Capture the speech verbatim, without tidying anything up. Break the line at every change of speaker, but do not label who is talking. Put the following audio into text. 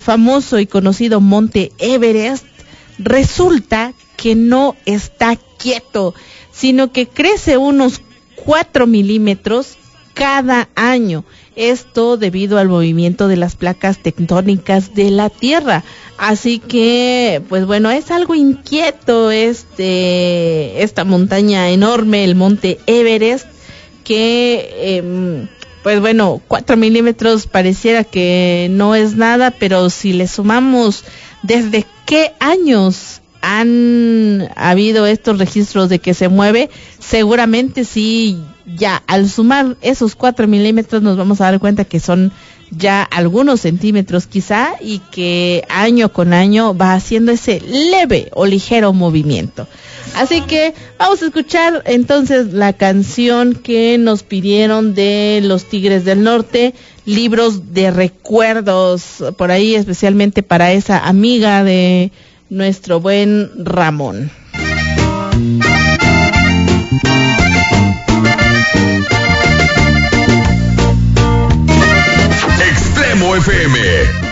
famoso y conocido Monte Everest, resulta que no está quieto, sino que crece unos cuatro milímetros cada año. Esto debido al movimiento de las placas tectónicas de la Tierra. Así que, pues bueno, es algo inquieto este esta montaña enorme, el Monte Everest, que, eh, pues bueno, cuatro milímetros pareciera que no es nada, pero si le sumamos desde qué años han habido estos registros de que se mueve, seguramente sí, ya al sumar esos cuatro milímetros nos vamos a dar cuenta que son ya algunos centímetros quizá, y que año con año va haciendo ese leve o ligero movimiento. Así que vamos a escuchar entonces la canción que nos pidieron de los Tigres del Norte, Libros de Recuerdos, por ahí especialmente para esa amiga de nuestro buen Ramón.
Extremo F M.